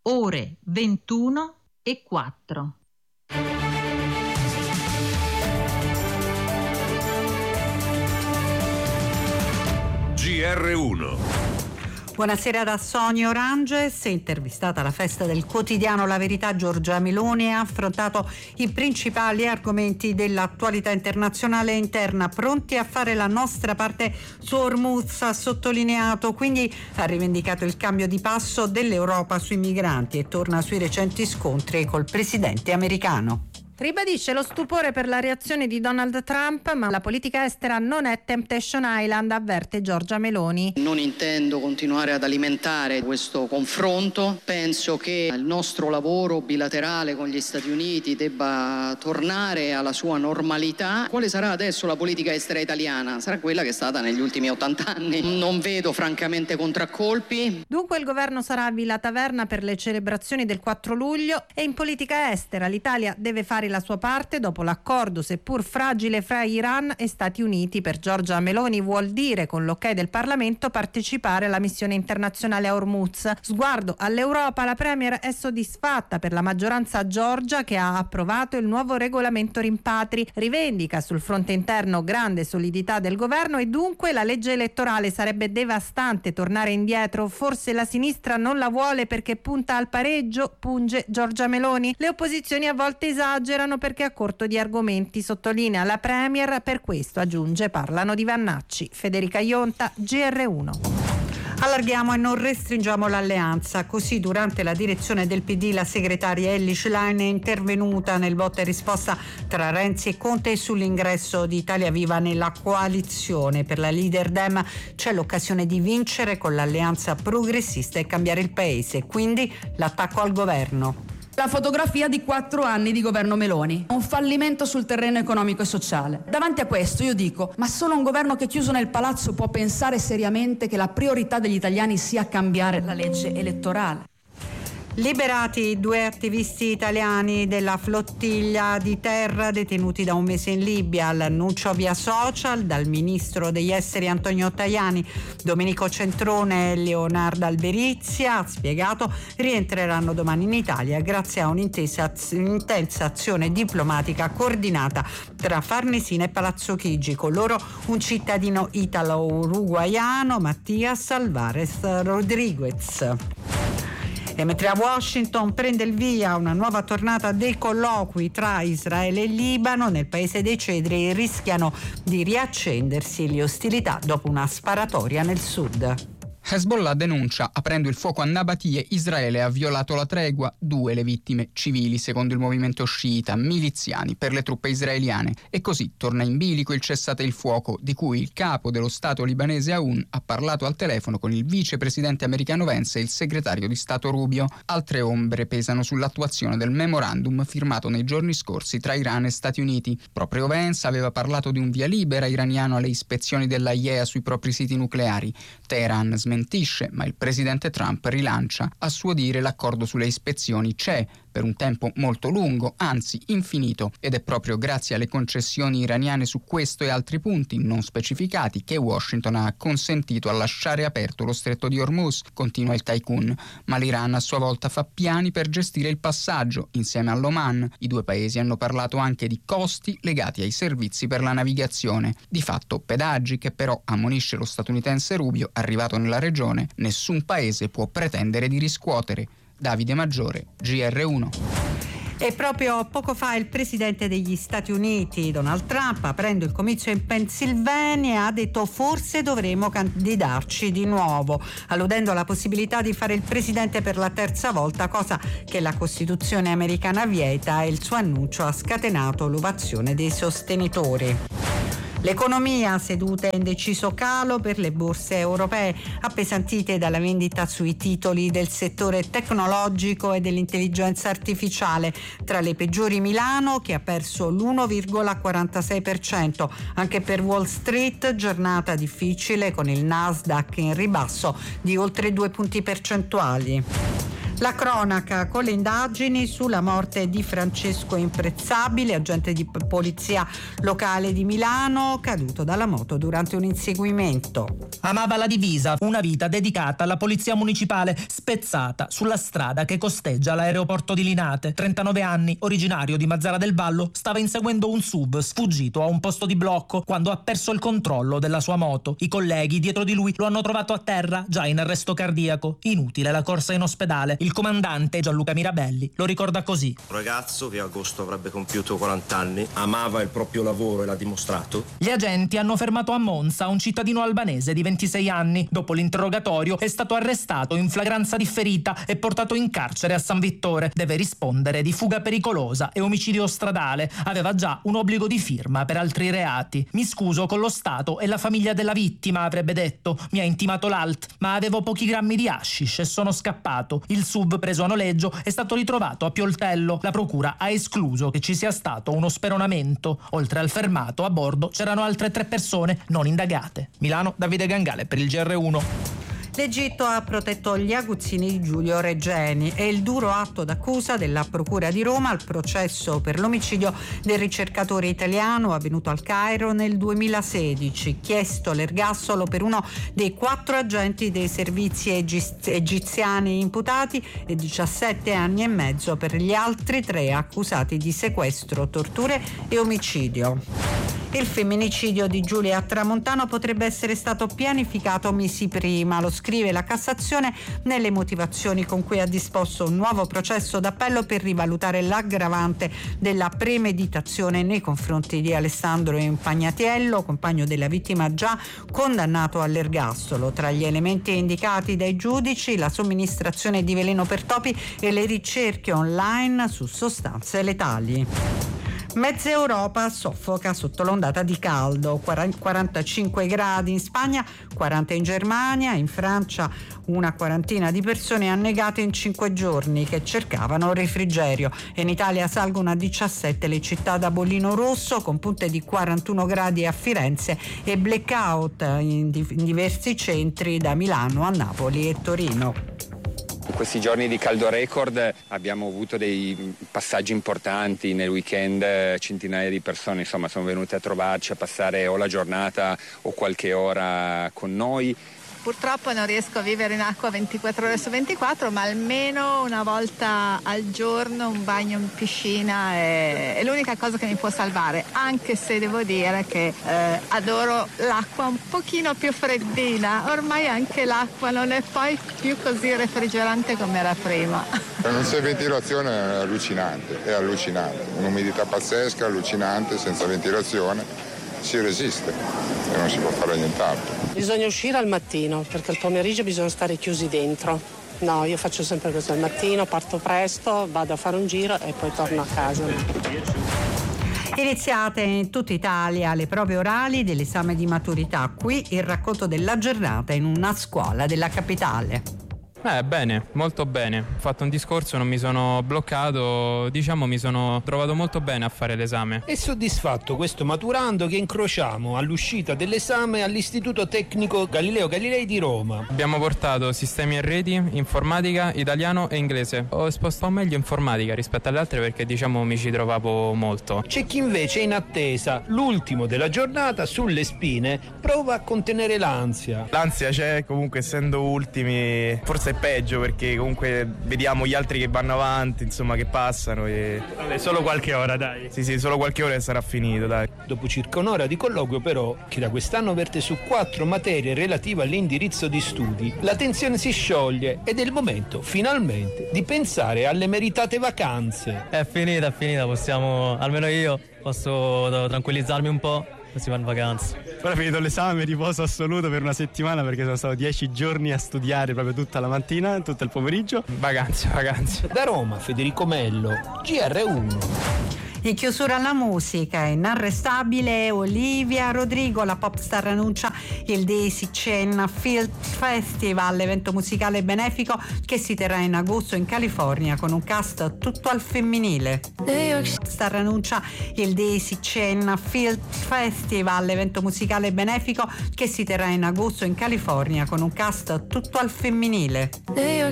ore 21:04. GR1. Buonasera da Sonia Oranges. Intervistata alla festa del quotidiano La Verità, Giorgia Meloni ha affrontato i principali argomenti dell'attualità internazionale e interna. Pronti a fare la nostra parte su Hormuz, ha sottolineato, quindi ha rivendicato il cambio di passo dell'Europa sui migranti e torna sui recenti scontri col presidente americano. Ribadisce lo stupore per la reazione di Donald Trump, ma la politica estera non è Temptation Island, avverte Giorgia Meloni. Non intendo continuare ad alimentare questo confronto. Penso che il nostro lavoro bilaterale con gli Stati Uniti debba tornare alla sua normalità. Quale sarà adesso la politica estera italiana? Sarà quella che è stata negli ultimi 80 anni. Non vedo francamente contraccolpi. Dunque il governo sarà a Villa Taverna per le celebrazioni del 4 luglio e in politica estera l'Italia deve fare la sua parte dopo l'accordo seppur fragile fra Iran e Stati Uniti. Per Giorgia Meloni vuol dire, con l'ok del Parlamento, partecipare alla missione internazionale a Hormuz. Sguardo all'Europa, la Premier è soddisfatta per la maggioranza georgia che ha approvato il nuovo regolamento rimpatri, rivendica sul fronte interno grande solidità del governo e dunque la legge elettorale sarebbe devastante tornare indietro. Forse la sinistra non la vuole perché punta al pareggio, punge Giorgia Meloni. Le opposizioni a volte esagerano perché a corto di argomenti, sottolinea la Premier, per questo, aggiunge, parlano di Vannacci. Federica Ionta, GR1. Allarghiamo e non restringiamo l'alleanza. Così durante la direzione del PD la segretaria Elly Schlein è intervenuta nel botta e risposta tra Renzi e Conte sull'ingresso di Italia Viva nella coalizione. Per la leader Dem c'è l'occasione di vincere con l'alleanza progressista e cambiare il paese, quindi l'attacco al governo. La fotografia di 4 anni di governo Meloni, un fallimento sul terreno economico e sociale. Davanti a questo io dico, ma solo un governo che chiuso nel palazzo può pensare seriamente che la priorità degli italiani sia cambiare la legge elettorale. Liberati 2 attivisti italiani della flottiglia di terra detenuti da un mese in Libia. L'annuncio via social dal ministro degli esteri Antonio Tajani. Domenico Centrone e Leonardo Alberizia, ha spiegato, rientreranno domani in Italia grazie a un'intensa azione diplomatica coordinata tra Farnesina e Palazzo Chigi. Con loro un cittadino italo-uruguaiano, Mattias Alvarez Rodriguez. E mentre a Washington prende il via una nuova tornata dei colloqui tra Israele e Libano, nel paese dei cedri rischiano di riaccendersi le ostilità dopo una sparatoria nel sud. Hezbollah denuncia, aprendo il fuoco a Nabatie, Israele ha violato la tregua, 2 le vittime civili secondo il movimento sciita, miliziani per le truppe israeliane, e così torna in bilico il cessate il fuoco di cui il capo dello Stato libanese Aoun ha parlato al telefono con il vicepresidente americano Vance e il segretario di Stato Rubio. Altre ombre pesano sull'attuazione del memorandum firmato nei giorni scorsi tra Iran e Stati Uniti. Proprio Vance aveva parlato di un via libera iraniano alle ispezioni dell'AIEA sui propri siti nucleari. Teheran smentisce, ma il presidente Trump rilancia. A suo dire l'accordo sulle ispezioni c'è per un tempo molto lungo, anzi infinito, ed è proprio grazie alle concessioni iraniane su questo e altri punti non specificati che Washington ha consentito a lasciare aperto lo stretto di Hormuz, continua il tycoon, ma l'Iran a sua volta fa piani per gestire il passaggio insieme all'Oman. I 2 paesi hanno parlato anche di costi legati ai servizi per la navigazione, di fatto pedaggi che però, ammonisce lo statunitense Rubio, arrivato nella regione, nessun paese può pretendere di riscuotere. Davide Maggiore, GR1. E proprio poco fa il presidente degli Stati Uniti, Donald Trump, aprendo il comizio in Pennsylvania, ha detto forse dovremo candidarci di nuovo, alludendo alla possibilità di fare il presidente per la 3ª volta, cosa che la Costituzione americana vieta, e il suo annuncio ha scatenato l'ovazione dei sostenitori. L'economia seduta in deciso calo per le borse europee, appesantite dalla vendita sui titoli del settore tecnologico e dell'intelligenza artificiale. Tra le peggiori Milano, che ha perso l'1,46%. Anche per Wall Street giornata difficile, con il Nasdaq in ribasso di oltre 2 punti percentuali. La cronaca con le indagini sulla morte di Francesco Imprezzabile, agente di polizia locale di Milano, caduto dalla moto durante un inseguimento. Amava la divisa, una vita dedicata alla polizia municipale, spezzata sulla strada che costeggia l'aeroporto di Linate. 39 anni, originario di Mazzara del Vallo, stava inseguendo un SUV sfuggito a un posto di blocco quando ha perso il controllo della sua moto. I colleghi dietro di lui lo hanno trovato a terra, già in arresto cardiaco. Inutile la corsa in ospedale. Il comandante Gianluca Mirabelli lo ricorda così. Un ragazzo che a agosto avrebbe compiuto 40 anni, amava il proprio lavoro e l'ha dimostrato. Gli agenti hanno fermato a Monza un cittadino albanese di 26 anni. Dopo l'interrogatorio è stato arrestato in flagranza differita e portato in carcere a San Vittore. Deve rispondere di fuga pericolosa e omicidio stradale. Aveva già un obbligo di firma per altri reati. Mi scuso con lo Stato e la famiglia della vittima, avrebbe detto. Mi ha intimato l'ALT, ma avevo pochi grammi di hashish e sono scappato. Il SUV preso a noleggio è stato ritrovato a Pioltello. La procura ha escluso che ci sia stato uno speronamento. Oltre al fermato, a bordo c'erano altre 3 persone non indagate. Milano, Davide Gangale per il GR1. L'Egitto ha protetto gli aguzzini di Giulio Regeni. È il duro atto d'accusa della Procura di Roma al processo per l'omicidio del ricercatore italiano avvenuto al Cairo nel 2016. Chiesto l'ergastolo per uno dei 4 agenti dei servizi egiziani imputati e 17 anni e mezzo per gli altri 3 accusati di sequestro, torture e omicidio. Il femminicidio di Giulia Tramontano potrebbe essere stato pianificato mesi prima, lo scrive la Cassazione nelle motivazioni con cui ha disposto un nuovo processo d'appello per rivalutare l'aggravante della premeditazione nei confronti di Alessandro Impagnatiello, compagno della vittima già condannato all'ergastolo. Tra gli elementi indicati dai giudici la somministrazione di veleno per topi e le ricerche online su sostanze letali. Mezza Europa soffoca sotto l'ondata di caldo, 45 gradi in Spagna, 40 in Germania, in Francia una quarantina di persone annegate in 5 giorni che cercavano refrigerio e in Italia salgono a 17 le città da bollino rosso con punte di 41 gradi a Firenze e blackout in diversi centri da Milano a Napoli e Torino. In questi giorni di caldo record abbiamo avuto dei passaggi importanti. Nel weekend centinaia di persone insomma sono venute a trovarci, a passare o la giornata o qualche ora con noi. Purtroppo non riesco a vivere in acqua 24 ore su 24, ma almeno una volta al giorno un bagno in piscina è l'unica cosa che mi può salvare, anche se devo dire che adoro l'acqua un pochino più freddina. Ormai anche l'acqua non è poi più così refrigerante come era prima. Non c'è ventilazione, è allucinante. Un'umidità pazzesca, allucinante, senza ventilazione. Si resiste e non si può fare nient'altro. Bisogna uscire al mattino perché al pomeriggio bisogna stare chiusi dentro. No, io faccio sempre questo, al mattino parto presto, vado a fare un giro e poi torno a casa. Iniziate in tutta Italia le prove orali dell'esame di maturità. Qui il racconto della giornata in una scuola della capitale. Bene, molto bene. Ho fatto un discorso, non mi sono bloccato, mi sono trovato molto bene a fare l'esame. È soddisfatto questo maturando che incrociamo all'uscita dell'esame all'Istituto Tecnico Galileo Galilei di Roma. Abbiamo portato sistemi e reti, informatica, italiano e inglese. Ho esposto meglio informatica rispetto alle altre perché mi ci trovavo molto. C'è chi invece è in attesa, l'ultimo della giornata sulle spine, prova a contenere l'ansia. L'ansia c'è, comunque essendo ultimi, forse è peggio perché comunque vediamo gli altri che vanno avanti, che passano e... Vabbè, solo qualche ora, dai. Sì, solo qualche ora e sarà finito, dai. Dopo circa un'ora di colloquio però, che da quest'anno verte su 4 materie relative all'indirizzo di studi, la tensione si scioglie ed è il momento, finalmente, di pensare alle meritate vacanze. È finita, possiamo, almeno io, posso tranquillizzarmi un po'. Si va in vacanza. Ora finito l'esame, riposo assoluto per una settimana perché sono stato 10 giorni a studiare proprio tutta la mattina, tutto il pomeriggio. Vacanze. Da Roma, Federico Mello, GR1. In chiusura alla musica, inarrestabile Olivia Rodrigo, la pop star annuncia il Daisy Chain Film Festival, evento musicale benefico che si terrà in agosto in California con un cast tutto al femminile. Star annuncia il Daisy Chain Film Festival, evento musicale benefico che si terrà in agosto in California con un cast tutto al femminile.